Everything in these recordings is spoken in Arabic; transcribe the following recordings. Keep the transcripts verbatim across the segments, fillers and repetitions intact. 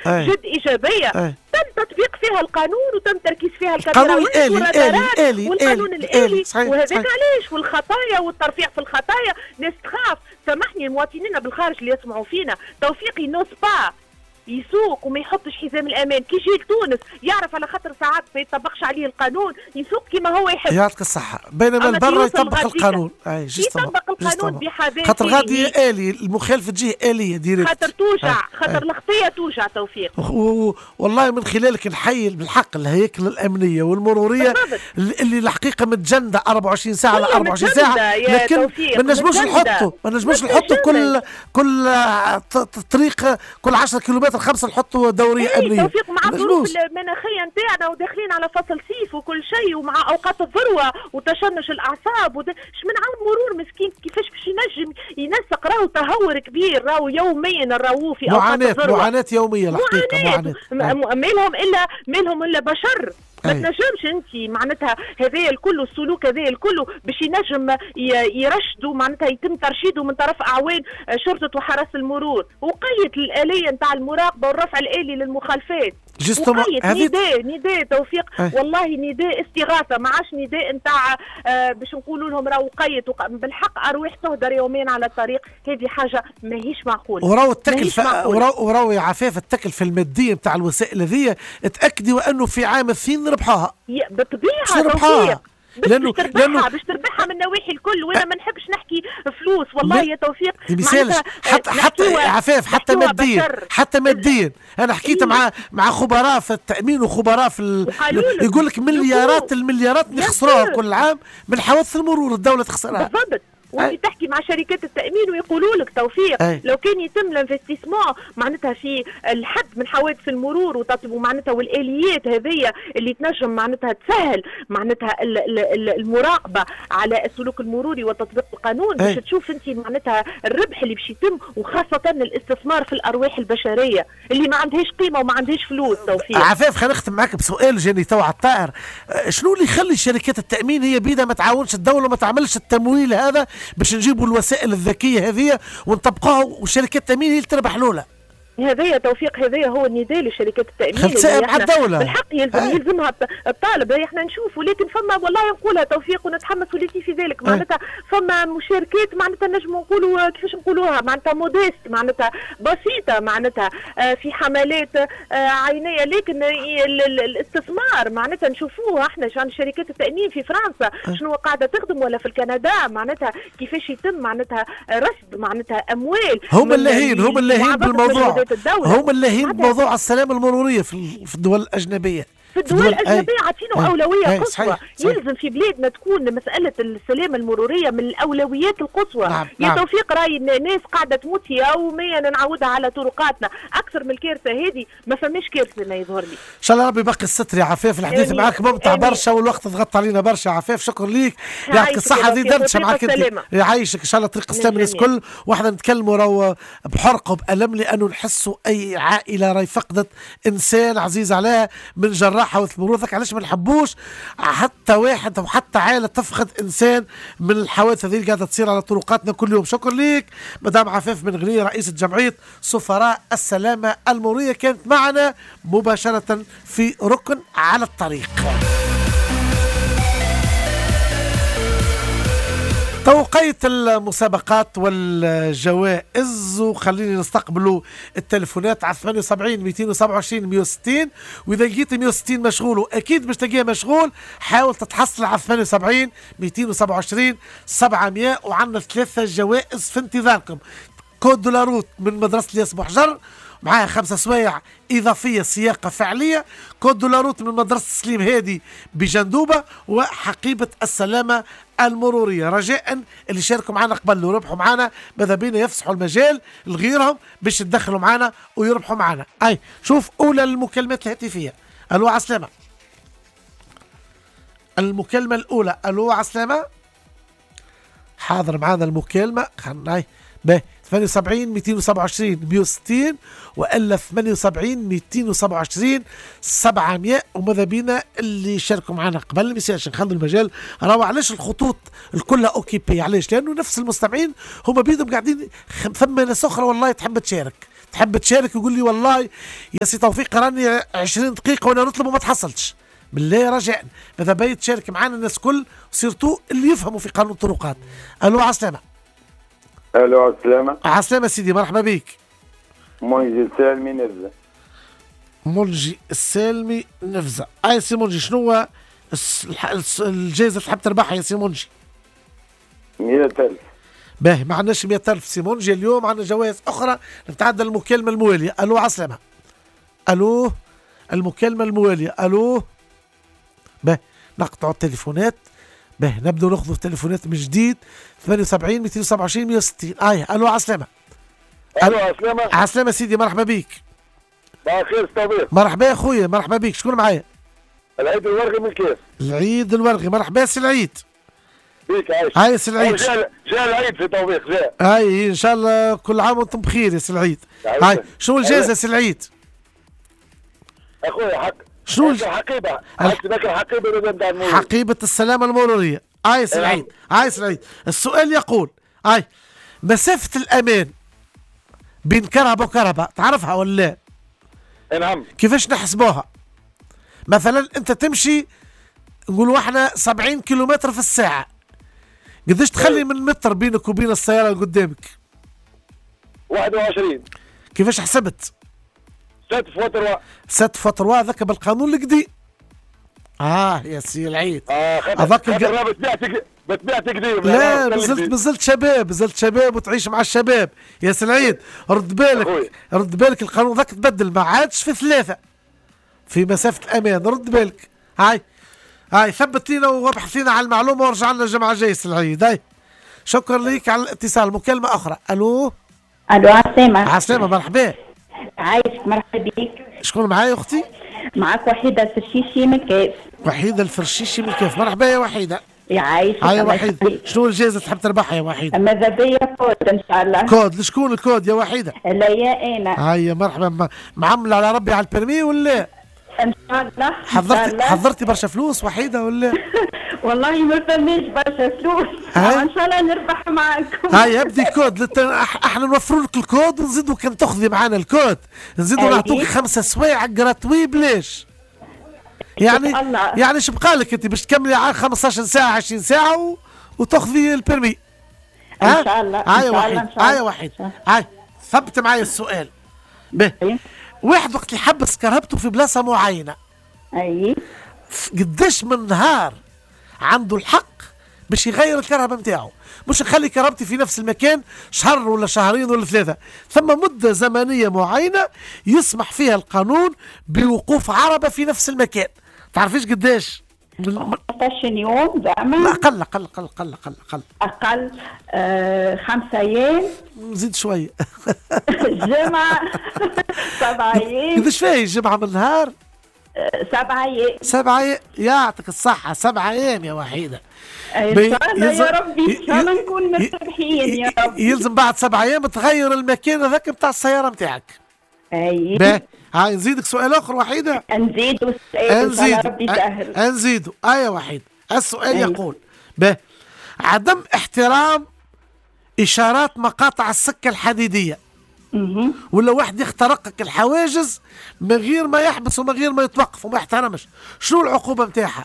جد ايجابيه. أي. تم تطبيق فيها القانون وتم تركيز فيها الكاميرات والرادارات والقانون الآلي. وهذاك علاش والخطايا والترفيع في الخطايا ناس تخاف. سامحني مواطنينا بالخارج اللي يسمعوا فينا، توفيق ينوص با يسوق وما يحطش حزام الامان كي يجي لتونس يعرف على خاطر ساعات ما يطبقش عليه القانون يسوق كما هو يحب. يعطيك الصحة. بينما البرة يطبق القانون. اي يطبق القانون بحذافيره. خاطر غادي آلي المخالفة تجيه آلية ديريكت. خاطر توجع خاطر الخطية توجع توفيق. والله من خلالك نحيي بالحق الهيكل الأمنية والمرورية اللي الحقيقة متجندة أربعة وعشرين ساعة على أربعة وعشرين ساعة، لكن ما نجموش نحطوا ما نجموش نحطوا كل كل طريق كل عشرة كيلومتر خمسة نحطوا دورية ايه أمنية. توفيق مع الظروف المناخية نتاعنا وداخلين على فصل صيف وكل شيء ومع أوقات الذروة وتشنج الأعصاب وده من عام المرور مسكين كيفاش باش ينجم ينسق راهو تهور كبير راهو يوميا راهو في أوقات معاناة الذروة. معاناة يومية الحقيقة معاناة. مالهم إلا مالهم إلا بشر. ما تنجمش انت معناتها هذايا الكل السلوك هذايا الكل باش ينجم يرشدوا معناتها يتم ترشيده من طرف اعوان شرطه وحرس المرور وقيت الاليه نتاع المراقبه والرفع الالي للمخالفات. وقيت نداء نداء توفيق أي. والله نداء استغاثه ما عادش نداء نتاع آه باش نقولوا لهم راهو قيت بالحق ارواح تهدر يومين على الطريق. هذه حاجه ماهيش معقوله. وراو التكل وراو يا عفاف التكل في الماديه نتاع الوسائل هذه اتاكدي وانه في عام الثين ربحوها بالطبيعه توفيق لانه باش تربحها باش تربحها من النواحي الكل. وانا ما نحبش نحكي فلوس والله يا توفيق مثالش حتى حتى عفاف حتى ماديا حتى ماديا. انا حكيت مع مع خبراء في التامين وخبراء في ال... يقول لك مليارات المليارات نخسروها كل عام من حوادث المرور الدوله تخسرها. بالضبط. وانت تحكي مع شركات التامين ويقولوا لك توفيق أي. لو كان يتم الانفستيسمون معناتها في الحد من حوادث المرور وتطبيق معناتها والاليات هذيا اللي تنجم معناتها تسهل معناتها المراقبه على السلوك المروري وتطبيق القانون باش تشوف انت معناتها الربح اللي باش يتم وخاصه الاستثمار في الارواح البشريه اللي ما عندهاش قيمه وما عندهاش فلوس. توفيق عفاف خلينا نختم معك بسؤال جاني تو على الطائر. شنو اللي يخلي شركات التامين هي بيدها ما تعاونش الدوله وما تعملش التمويل هذا باش نجيبوا الوسائل الذكيه هذه ونطبقوها وشركات التامين هي اللي تربح الاولى؟ هذايا توفيق هذايا هو النداء لشركات التامين خلصها مع الدوله بالحق يلزم هاي. يلزمها الطالب احنا نشوفوا لكن فما والله نقولها توفيق ونتحمس وليتي في ذلك معناتها فما مشاركات معناتها نجم نقولوا كيفاش نقولوها معناتها موديست معناتها بسيطه معناتها في حملات عينيه لكن الاستثمار معناتها نشوفوه احنا عن شركات التامين في فرنسا شنو قاعده تخدم ولا في الكندا معناتها كيفاش يتم معناتها رصد معناتها اموال. هم اللاهين هم اللاهين بالموضوع هم اللاهين بموضوع السلامة المرورية في الدول الأجنبية. في الدول الأجنبية عاطينه أولوية قصوى. يلزم في بلادنا تكون مسألة السلامة المرورية من الأولويات القصوى. نعم. يا نعم. توفيق راي الناس قاعدة تموت يوميا نعودها على طرقاتنا أكثر من الكارثة هذه ما فماش كارثة ما يظهر لي. إن شاء الله ربي باقي الستر يا عفاف. الحديث معك ممتع برشا والوقت ضغط علينا برشا عفاف. شكرا ليك يعطيك الصحة. هذه دردشة معك أنت يعيشك إن شاء الله طريق السلام الناس كل واحدة نتكلموا راهو بحرقة وبألم لأنه نحسوا أي عائلة راهي فقدت إنسان عزيز عليها من جراح حوادث المرور. علاش ما نحبوش حتى واحد او حتى عائله تفقد انسان من الحوادث هذه اللي قاعده تصير على طرقاتنا كل يوم. شكرا ليك مدام عفاف من غنية رئيسة جمعية سفراء السلامة المرورية كانت معنا مباشرة في ركن على الطريق. توقيت المسابقات والجوائز وخليني نستقبلوا التليفونات على ثمانية وسبعين مئتين وسبعة وعشرين مئة وستين. واذا لقيت مئة وستين مشغول واكيد مش تلاقيه مشغول حاول تتحصل على ثمانية وسبعين مئتين وسبعة وعشرين سبعمئة. وعندنا ثلاثة جوائز في انتظاركم. كود دولاروت من مدرسة الياس بوحجر معاها خمسة سوايع إضافية سياقة فعلية. كود دولاروت من مدرسة سليم هادي بجندوبة وحقيبة السلامة المرورية. رجاء اللي شاركوا معنا قبل وربحوا معنا ماذا بينا يفسحوا المجال لغيرهم باش يتدخلوا معنا ويربحوا معنا. أي شوف أولى المكالمات الهاتفية. ألو عسلامة. المكالمة الأولى. ألو عسلامة. حاضر معنا المكالمة. خلنا باهي ثمانية وسبعين مئتين وسبعة وعشرين مئة وستين والا ثمانية وسبعين مئتين وسبعة وعشرين سبعمئة. وماذا بينا اللي شاركوا معنا قبل المساج نخلوا المجال. راهو علاش الخطوط الكلها اوكيبي؟ علاش؟ لانه نفس المستمعين هما بيدهم قاعدين ثم ناس اخرى والله تحب تشارك تحب تشارك يقول لي والله يا سي توفيق راني عشرين دقيقة وانا نطلب وما تحصلش. بالله رجاء ماذا بيا تشارك معنا الناس كل سيرتو اللي يفهموا في قانون الطرقات. الو عسلامة. الو عسلامة. عسلامة سيدي مرحبا بك. منجي السالمي نفزة. منجي السالمي نفزة. اي سي منجي شنو هو الجائزة اللي تحب تربحها يا سي منجي؟ مئة ألف. باهي ما عندناش مئة ألف سي منجي، اليوم عندنا جوائز أخرى. نتعدى المكالمة الموالية. ألو عسلامة. ألو المكالمة الموالية. ألو باهي نقطعوا التليفونات. باهي نبدأ ناخذوا التليفونات من جديد. ثمانية وسبعين مئتين وسبعة وعشرين مئة وستين. آية ألو عسلامة. ألو عسلامة. عسلامة سيدي مرحبا بيك. بخير صديق. مرحبا يا خويا مرحبا بيك. شكون معايا؟ العيد الورغي من كيف؟ العيد الورغي. مرحبا سي العيد. بيك عايش. هاي سي العيد. جاء جاء العيد في توفيق جاء. هاي ان شاء الله كل عام وانتم بخير يا سي العيد. هاي شنو الجائزة سي العيد؟ اخويا حق شنو الحقيبة؟ ذاك الحقيبة نتاع المرور. حقيبة السلامة المرورية. هاي سي العيد. هاي سي العيد. السؤال يقول هاي مسافة الأمان بين كرهبة وكرهبة تعرفها ولا لا؟ نعم. كيفاش نحسبوها؟ مثلا أنت تمشي نقولوا احنا سبعين كيلومتر في الساعة، قديش تخلي من متر بينك وبين السيارة اللي قدامك؟ واحد وعشرين. كيفاش حسبت؟ ست فوتروا. ست فوتروا ذاك بالقانون القديم. اه يا سي العيد. اه هذاك الج... بتبيع بتبيع تقديم. لا بزلت بزلت شباب بزلت شباب وتعيش مع الشباب يا سي العيد. رد بالك أخوي. رد بالك القانون ذاك تبدل ما عادش في ثلاثة في مسافة الأمان. رد بالك. هاي هاي ثبت لينا وابحث لنا على المعلومة ورجع لنا الجمعة الجاية سي العيد. هاي شكرا ليك على الاتصال. مكالمة أخرى. ألو. ألو عسلامة. عسلامة مرحبا. عايشك مرحبا بك. شكون معايا أختي؟ معك وحيدة الفرشيشي من كيف. وحيدة الفرشيشي من كيف. مرحبا يا وحيدة. يا عايشك. هاي وحيدة شنو الجائزة تحب تربحها يا وحيدة؟ ماذا بيا كود إن شاء الله. كود لشكون الكود يا وحيدة؟ لا يا أنا. هاي مرحبا. معملة على ربي على البرمي ولا؟ ان شاء الله. حضرتي حضرتي برشا فلوس وحيدة ولا؟ والله ما فماش برشا فلوس. ان شاء الله نربح معاكم. هاي ابدي كود لت... احنا نوفروا لك الكود ونزيدوا كان تاخذي معنا الكود نزيدوا نعطوك خمسة سوايع جراتوي بلاش. يعني الله. يعني ايش بقى لك انت باش تكملي على خمسطاش ساعة عشرين ساعة و... وتاخذي البرمي. ان شاء الله. هاي واحد هاي واحد هاي ثبت معي السؤال. به واحد وقت يحبس كرهبته في بلاصة معينة. اي قداش من نهار عنده الحق باش يغير الكرهبة نتاعو؟ مش يخلي كرهبتي في نفس المكان شهر ولا شهرين ولا ثلاثة، ثم مدة زمنية معينة يسمح فيها القانون بوقوف عربة في نفس المكان. تعرفيش قداش؟ خمسطاش يوم زعما؟ لا أقل أقل أقل أقل أقل أقل أقل آه خمسة أيام. نزيد شوية. جمعة سبعة أيام. قداش فيها جمعة من نهار؟ سبعة أيام. سبعة أيام يعطيك الصحة. سبعة أيام يا وحيدة. إن شاء الله يا ربي إن شاء الله نكون مرتاحين يا ربي. يلزم بعد سبعة أيام تغير المكان هذاك نتاع السيارة نتاعك. أي. باهي هاي نزيدك سؤال آخر وحيدة. نزيدو السؤال ربي يسهل. نزيدو آية وحيدة. السؤال أي. يقول باهي عدم احترام إشارات مقاطع السكة الحديدية. مه. ولا واحد يخترقك الحواجز من غير ما يحبس ومن غير ما يتوقف وما يحترمش، شنو العقوبة نتاعها؟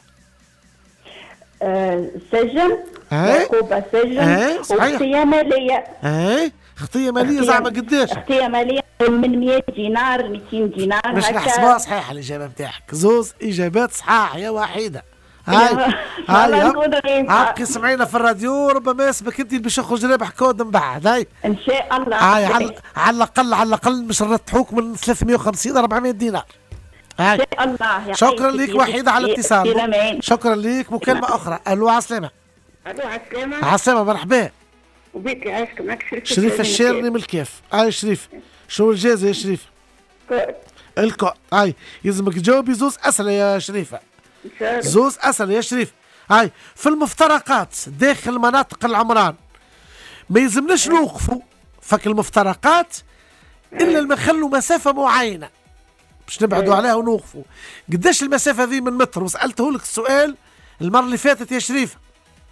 آه سجن. عقوبة سجن وخطية مالية. اي خطية مالية زعما قداش؟ خطية مالية من مئة دينار مئتين دينار. مش نحسبوها صحيحة الإجابة نتاعك. زوز إجابات صحاح يا وحيدة. هاي هاي هاكي سمعينا في الراديو ربما يسبك انت اللي باش يخرج رابح كود من بعد. هاي ان شاء الله. هاي على على الاقل على الاقل مش نرتحوك من ثلاثمئة وخمسين أربعمئة دينار. هاي ان شاء الله. شكرا لك وحيدة على الاتصال. شكرا لك. مكالمة أخرى. ألو عسلامة. ألو عسلامة. عسلامة مرحبا. وبيك عايشك معك شريف. شريف الشيرني من الكيف. هاي شريف شو الجائزة يا شريف؟ كود. الكود. هاي يلزمك تجاوبي زوز أسئلة يا شريفة. زوز أسئلة يا شريف. هاي في المفترقات داخل مناطق العمران ما يلزمناش نوقفوا فك المفترقات إلا لما نخلوا مسافة معينة باش نبعدوا عليها ونوقفوا. قداش المسافة ذي من متر؟ وسألته لك السؤال المرة اللي فاتت يا شريفة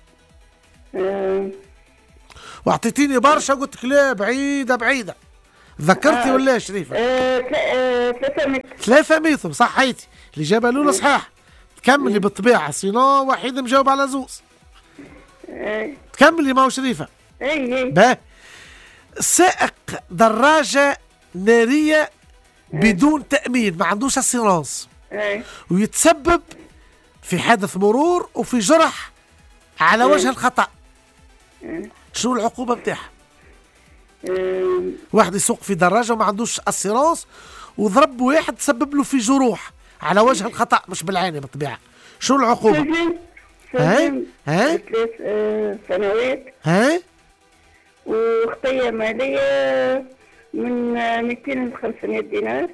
واعطيتيني برشا قلت لك لا بعيدة بعيدة. ذكرتي ولا يا شريفة؟ آه، ثلاثة متر. ثلاثة متر صحيتي، الإجابة الأولى صحيحة. تكملي بالطبيعة سينو وحيد مجاوب على زوز. تكملي ما هو شريفة. اي اي باه. سائق دراجة نارية بدون تأمين، ما عندوش اسيرانس، ويتسبب في حادث مرور وفي جرح على وجه الخطأ، شنو العقوبة بتاعها؟ واحد يسوق في دراجة وما عندوش اسيرانس وضرب واحد تسبب له في جروح على وجه الخطأ مش بالعين بالطبيعة، شنو العقوبة؟ هاي هاي ثلاث سنوات هاي وخطية مالية من مئتين ل خمسمائة دينار.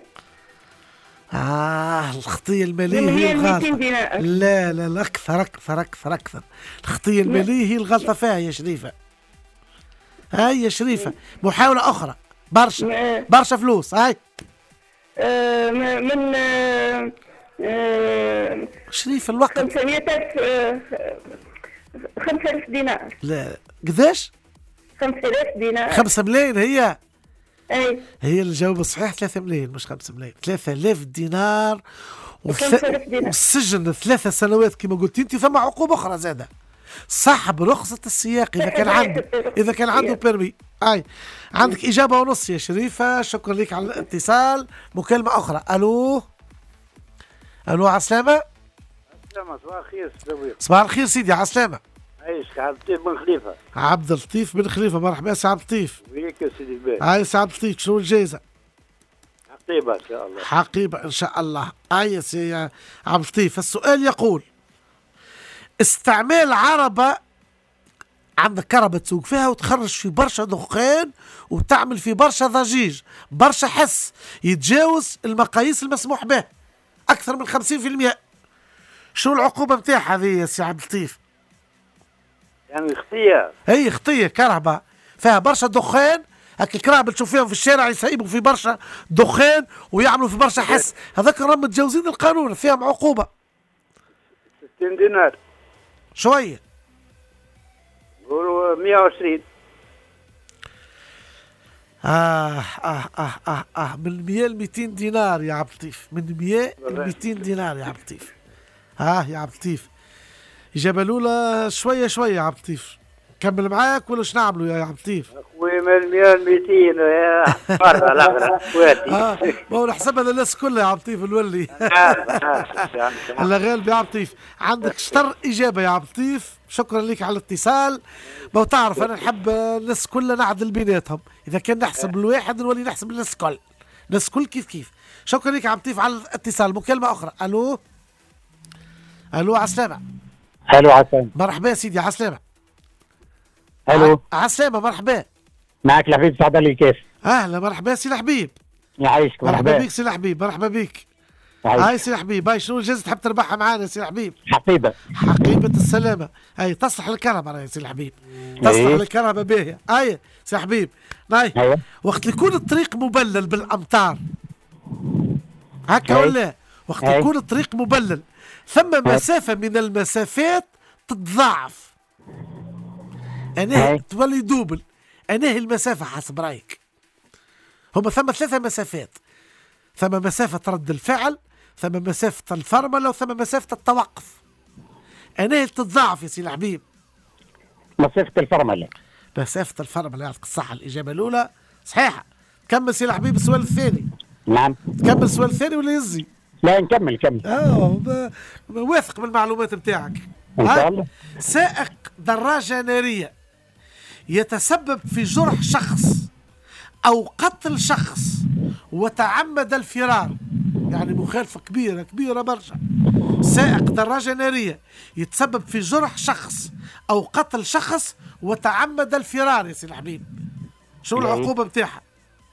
آه الخطية المالية هي الغلطة. لا لا لا أكثر أكثر أكثر أكثر. الخطية المالية هي الغلطة فيها يا شريفة. هاي يا شريفة محاولة أخرى برشا برشا فلوس. هاي آه من آه آه شريفة الوقت خمسمائة آه خمسة آلاف دينار. لا قداش؟ خمسة آلاف دينار. خمسة ملايين هي. أي هي الجواب الصحيح ثلاثة ملايين مش خمسة ملايين، ثلاثة آلاف دينار وخمسة آلاف دينار والسجن ثلاثة سنوات كما قلت انت. ثم عقوبة أخرى زادة، سحب رخصة السياق إذا كان عنده إذا كان عنده بيرمي. أي عندك إجابة ونص يا شريفة. شكرا لك على الاتصال. مكالمة أخرى. ألو ألو عسلامة. عسلامة صباح الخير سي صباح الخير سيدي عسلامة. عايشك عبد اللطيف بن خليفة. عبد اللطيف بن خليفة مرحبا سي عبد اللطيف. وياك يا سيدي الباهي. هاي سي عبد اللطيف شنو الجائزة؟ حقيبة إن شاء الله. حقيبة إن شاء الله. هاي سي عبد اللطيف. السؤال يقول استعمال عربة، عندك كهرباء تسوق فيها وتخرج في برشا دخان وتعمل في برشا ضجيج برشا حس يتجاوز المقاييس المسموح به أكثر من خمسين بالمئة، شو العقوبة بتاعها هذه يا سي عبد اللطيف؟ يعني خطية. هي خطية كهرباء فيها برشا دخان، هاك الكراب اللي تشوف فيهم في الشارع يسيبوا في برشا دخان ويعملوا في برشا حس، هذاك راهم متجاوزين القانون فيهم عقوبة. ستين دينار. شوية. نقولوا مئة وعشرين. آه آه آه آه آه من مئة ل مئتين دينار يا عبد اللطيف، من مئة ل مئتين دينار يا عبد اللطيف. آه يا عبد اللطيف. إجابة الأولى شوية شوية يا عبد اللطيف. كمل معاك ولا شو نعملوا يا عبد اللطيف؟ أخوي من مئة ل مئتين يا مرة الأغرى أخواتي. آه ما هو نحسبها للناس كلها يا عبد اللطيف الولي. الله غالب يا عبد اللطيف. عندك شطر إجابة يا عبد اللطيف. شكرا لك على الاتصال. ما تعرف أنا نحب الناس كلها نعدل بيناتهم، إذا كان نحسب الواحد نولي نحسب الناس كل، الناس كل كيف كيف. شكرا لك يا عبد اللطيف على الاتصال. مكالمة أخرى. ألو ألو عسلامة. الو عسلامة. مرحبا سيدي عسلامة. الو عسلامة مرحبا. معك الحبيب سعد علي كيف؟ اهلا مرحبا سي الحبيب. يعيشك. مرحبا بك سي الحبيب. مرحبا بك. هاي سي الحبيب. هاي شنو الجائزة تحب تربحها معانا سي الحبيب؟ حقيبة. حقيبة السلامة. هاي تصلح للكهرباء يا سي الحبيب. تصلح ايه؟ للكهرباء باهية. هاي سي الحبيب. هاي ايوه. وقت يكون الطريق مبلل بالامطار هكا ولا وقت ايه؟ يكون الطريق مبلل ثم مسافة من المسافات تتضاعف، أناه تولي دوبل. أناه المسافة حسب رأيك هما ثم ثلاثة مسافات، ثم مسافة رد الفعل، ثم مسافة الفرملة، وثم مسافة التوقف. أناه تتضاعف يا سي الحبيب. مسافة الفرملة. مسافة الفرملة يعطيك الصحة. الإجابة الأولى صحيحة. كمل سي الحبيب السؤال الثاني. نعم. تكمل السؤال الثاني ولا يزي؟ لا نكمل كمل. اه واثق بالمعلومات بتاعك. ان شاء الله. سائق دراجة نارية يتسبب في جرح شخص أو قتل شخص وتعمد الفرار، يعني مخالفة كبيرة كبيرة برشا. سائق دراجة نارية يتسبب في جرح شخص أو قتل شخص وتعمد الفرار يا سي الحبيب، شو العقوبة بتاعها؟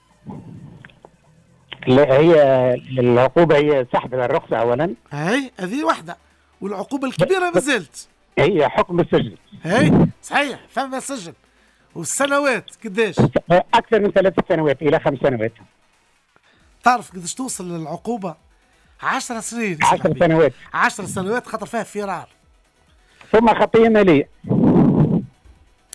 لا هي العقوبة هي سحب الرخصة أولا. هاي هذه واحدة، والعقوبة الكبيرة ما زالت هي حكم السجن. هاي صحيح ثم سجن. والسنوات قديش؟ أكثر من ثلاث سنوات إلى خمس سنوات. تعرف قديش توصل للعقوبة؟ عشر سنين. عشر سنوات. عشر سنوات خاطر فيها فرار. ثم خطية مالية.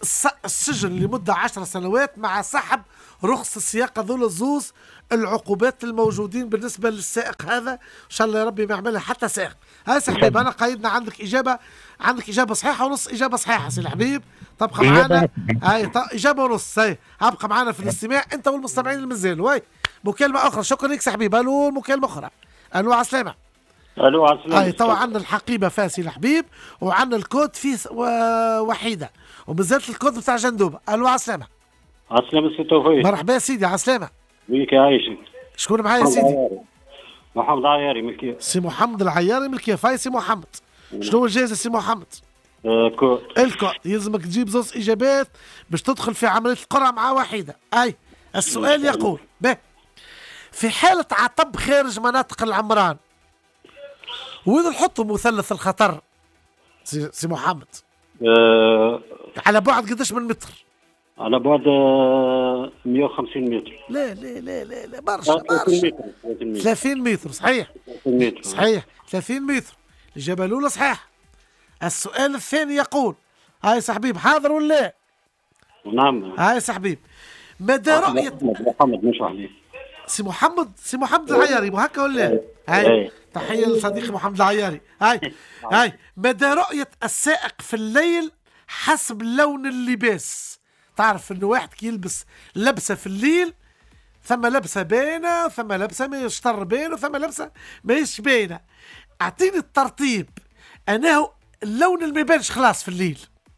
السجن لمدة عشر سنوات مع سحب رخص السياقة. ذول الزوز العقوبات الموجودين بالنسبة للسائق هذا، إن شاء الله يا ربي ما يعملها حتى سائق. هاي سي حبيب أنا قايدنا عندك إجابة، عندك إجابة صحيحة ونص إجابة صحيحة سي الحبيب. تبقى معانا هاي إجابة ونص، هاي أبقى معانا في الاستماع أنت والمستمعين اللي مازالوا. هاي مكالمة أخرى، شكرا لك سي حبيب. ألو مكالمة أخرى. ألو على السلامة. الو على السلامة. هاي طبعا عندنا الحقيبة فاسي الحبيب، وعندنا الكود فيه وحيدة، وبالذات الكود بتاع جندوبة. ألو على السلامة. على السلامة سي توفيق. مرحبا يا سيدي على السلامة. ويك عايشك. شكون معايا يا سيدي؟ محمد عياري من كيف. سي محمد العياري من كيف. هاي سي محمد شنو الجائزة سي محمد؟ آه كود. الكود يلزمك تجيب زوز إجابات باش تدخل في عملية القرعة مع وحيدة. أي السؤال يقول به في حالة عطب خارج مناطق العمران وين نحطوا مثلث الخطر سي, سي محمد؟ آه على بعد قداش من متر؟ على بعد مئة وخمسين متر. لا لا لا لا, لا برشا برشا. ثلاثين متر صحيح. متر. صحيح ثلاثين متر. الإجابة الأولى صحيح. السؤال الثاني يقول هاي صاحبي حاضر ولا لا؟ نعم. هاي صاحبي مدى رؤية محمد مش عليه. سي محمد سي محمد العياري مو هكا ولا؟ هاي تحية لصديقي محمد العياري. هاي هاي مدى رؤية السائق في الليل حسب لون اللباس. تعرف انه واحد كي يلبس لبسه في الليل ثم لبسه باينه ثم لبسه ما يشطر باينه ثم لبسه ما يش باينه. اعطيني الترتيب انه اللون اللي ما يبانش خلاص في الليل.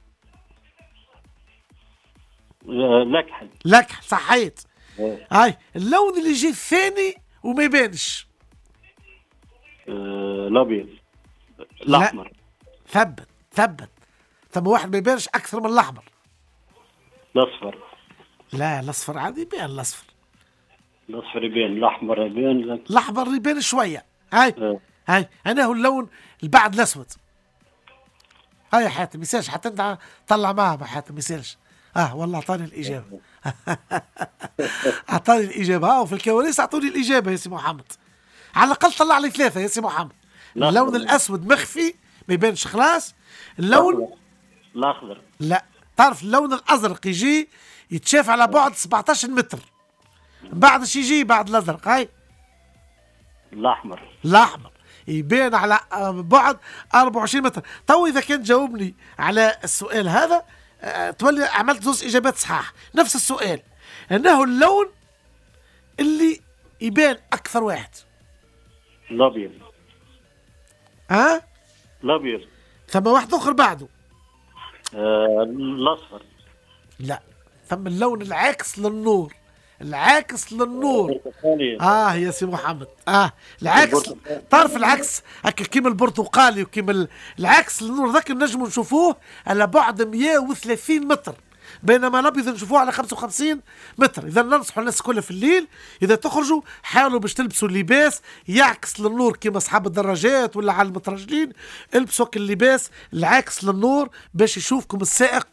لكحل. لكحل صحيت. هاي اللون اللي يجي الثاني وما يبانش. الابيض. الاحمر. ثبت ثبت ثم واحد ما يبانش اكثر من الاحمر. الاصفر. لا الاصفر عادي يبان. الاصفر الاصفر يبان. الاحمر يبان. الاحمر يبان شويه. هاي أه. هاي انا هو اللون البعد الاسود. هاي حاتم يسالش حتى انت طلع معاه ما حاتم يسالش. اه والله اعطاني الاجابه. اعطاني الاجابه. اه وفي الكواليس اعطوني الاجابه يا سي محمد. على الاقل طلع لي ثلاثه يا سي محمد. اللون الاسود مخفي ما يبانش خلاص. اللون الاخضر. لا تعرف اللون الازرق يجي يتشاف على بعد سبعطاش متر. بعد ايش يجي بعد الازرق؟ هاي الاحمر. الاحمر يبان على بعد أربعة وعشرين متر. تو اذا كنت جاوبني على السؤال هذا أه تولي عملت زوز اجابات صحاح. نفس السؤال انه اللون اللي يبان اكثر واحد. الابيض. ها؟ الابيض. ثم واحد اخر بعده. آه الاصفر. لا ثم اللون العاكس للنور. العاكس للنور. اه يا سي محمد. اه العكس تعرف العكس هكا كيما البرتقالي وكيما العكس للنور ذاك نجموا نشوفوه على بعد مئة وثلاثين متر، بينما الابيض نشوفوه على خمسة وخمسين متر. اذا ننصحوا الناس كلها في الليل اذا تخرجوا حاولوا باش تلبسوا لباس يعكس للنور كيما اصحاب الدراجات ولا على المترجلين. البسوا اللباس العاكس للنور باش يشوفكم السائق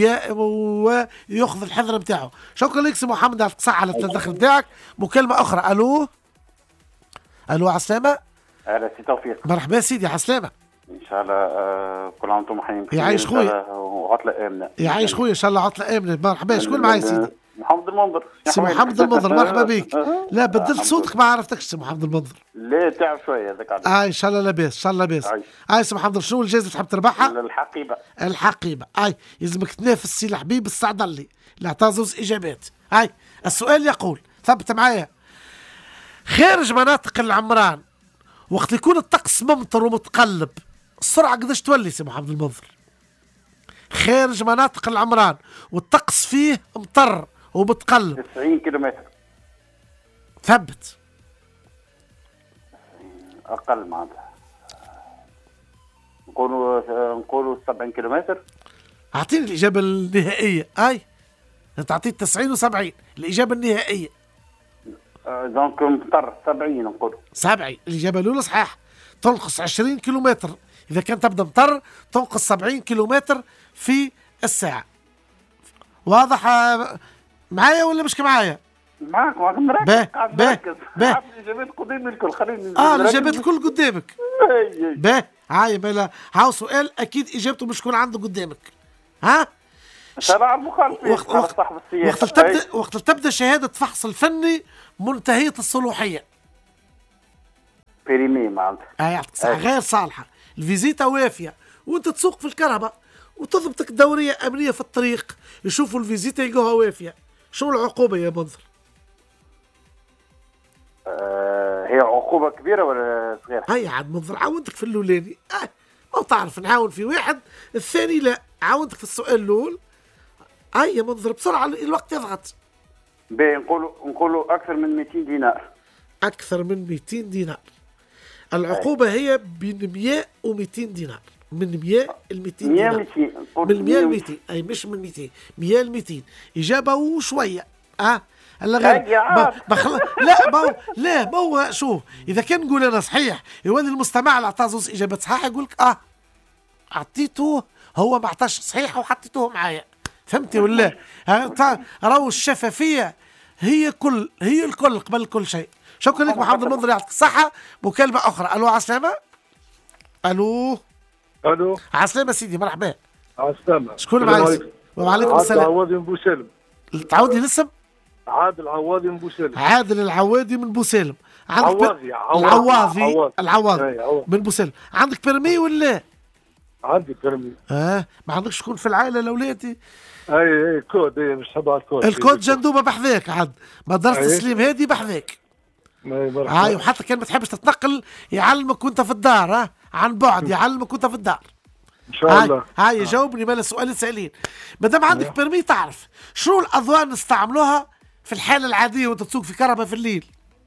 وياخذ الحذر نتاعو. شكرا لك سي محمد على الصحة على التدخل نتاعك. مكالمة أخرى. ألو ألو على السلامة. أهلا سي توفيق. مرحبا سيدي على السلامة. إن شاء الله آه كل عام وأنتم حيين بخير. يعيش خويا. وعطلة آمنة. يعيش خويا إن شاء الله عطلة آمنة. مرحبا شكون معايا سيدي؟ محمد المنظر. سي محمد المنظر مرحبا بك. لا بدلت صوتك ما عرفتكش سي محمد المنظر. لا تعب شوية هذاك عليك. آه إن شاء الله لاباس إن شاء الله لاباس. آه سي محمد شنو الجائزة تحب تربحها؟ الحقيبة. الحقيبة. آي يلزمك تنافس سي الحبيب السعدلي اللي عطاه زوز إجابات. آي السؤال يقول ثبت معايا. خارج مناطق العمران وقت يكون الطقس ممطر ومتقلب السرعة قداش تولي سي محمد المنظر؟ خارج مناطق العمران والطقس فيه مطر ومتقلب. تسعين كيلومتر. ثبت. أقل معناتها. نقولوا نقولوا سبعين كيلومتر. أعطيني الإجابة النهائية. أي أنت أعطيت تسعين وسبعين الإجابة النهائية. دونك مطر سبعين نقول. سبعين الإجابة الأولى صحيح. تنقص عشرين كيلومتر إذا كان تبدأ مطر تنقص سبعين كيلومتر في الساعة. واضح معايا ولا مش معايا؟ معاك معاك مركز. قاعد مركز. باه الإجابات قدامي الكل خليني. اه الإجابات الكل قدامك. باه هاي بلا هاو سؤال أكيد إجابته مش تكون عنده قدامك. ها؟ تبع المخالفين وقت وقت صاحب السيارة. وقت تبدا وقت تبدا شهاده فحص الفني منتهيه الصلاحيه. بيريمي معناتها. اه يعطيك الصحة، غير صالحه، الفيزيتا وافيه، وانت تسوق في الكهرباء وتضبطك دوريه امنيه في الطريق، يشوفوا الفيزيتا يلقوها وافيه، شو العقوبه يا منذر؟ آه هي عقوبة كبيرة ولا صغيرة؟ هيا عاد منذر عاونتك في الاولاني، اه ما تعرف نعاون في واحد، الثاني لا، عاونتك في السؤال الاول. هيا منذر بسرعه الوقت يضغط. باهي نقولوا نقولوا أكثر من مئتين دينار. أكثر من مئتين دينار. العقوبة هي بين مئة و مئتين دينار، من مئة ل مئتين دينار. مئتين من مئة ل مئتين، أي مش من مئتين، مئة ل مئتين. إجابة وشوية. أه هلا غير ما بخل... لا ما هو لا ما هو شوف، إذا كان نقول أنا صحيح يولي المستمع اللي أعطاه زوز إجابات صحيحة يقول لك أه أعطيته هو ما أعطاش صحيح وحطيته معايا، فهمتي ولا؟ راهو الشفافية هي كل هي الكل قبل كل شيء. شكرا لك محمد المنذر، يعطيك الصحة. مكالمة أخرى. ألو عسلامة. ألو ألو عسلامة سيدي، مرحبا. عسلامة. شكون معايا؟ وعليكم السلام. عادل العوادي من بوسالم. تعودني الاسم؟ عادل العوادي من بوسالم. عادل العوادي من بوسالم. عواضي العواضي العواضي من بوسالم. عندك بيرمي ولا؟ عندي بيرمي. اه ما عندكش شكون في العائلة لولادي؟ اي اي كود، اي مش تبع الكود. الكود جندوبة بحذاك عاد، مدرسة تسليم هادي بحذاك. هاي وحتى كان ما تحبش تتنقل يعلمك وانت في الدار، ها عن بعد يعلمك وانت في الدار ان شاء الله. هاي, هاي جاوبني مال السؤال سائلين. ما دام عندك بيرمي تعرف شنو الاضواء نستعملوها في الحالة العادية وانت تسوق في كهرباء في الليل؟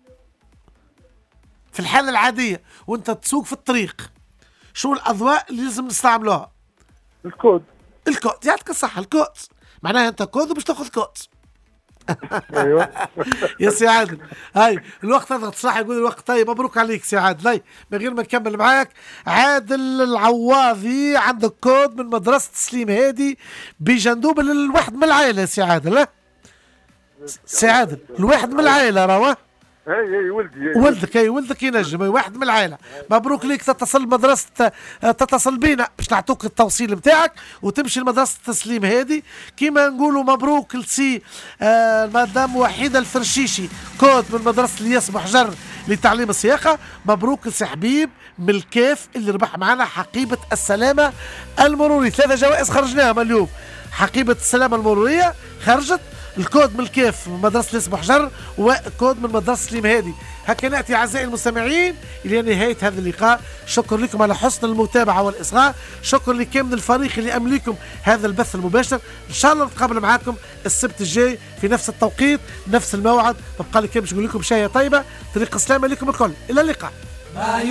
في الحالة العادية وانت تسوق في الطريق شو الاضواء اللي لازم نستعملوها؟ الكود. الكود، يعطيك الصحة. الكود معناها انت كود وباش تاخذ كود. ايوه يا سي عادل، هاي الوقت اضغط صراحه يقول الوقت. طيب مبروك عليك سي عادل. هاي من غير ما نكمل معاك، عادل العواضي عندك كود من مدرسه تسليم هادي بجندوب للواحد من العائله. سي عادل ها سي عادل الواحد من العائله راهو. اي اي ولدي اي ولدك اي ولدك ينجم واحد من العائله. مبروك ليك، تتصل مدرسه تتصل بينا باش نعطوك التوصيل نتاعك وتمشي لمدرسه التسليم هذه. كيما نقولوا مبروك لسي آه مدام وحيده الفرشيشي، كود من مدرسه الياس بوحجر لتعليم السياقه. مبروك لسي حبيب من الكاف اللي ربح معنا حقيبه السلامه المروريه. ثلاثه جوائز خرجناهم اليوم. حقيبه السلامه المروريه خرجت، الكود من الكيف من مدرسة الياس بوحجر، وكود من مدرسة سليم هادي. هكا نأتي أعزائي المستمعين إلى نهاية هذا اللقاء. شكرا لكم على حسن المتابعة والإصغاء. شكرا لكامل الفريق اللي أمليكم هذا البث المباشر. إن شاء الله نتقابل معاكم السبت الجاي في نفس التوقيت نفس الموعد. ببقى لي كان باش نقول لكم شاية طيبة، طريق السلامة لكم الكل. إلى اللقاء.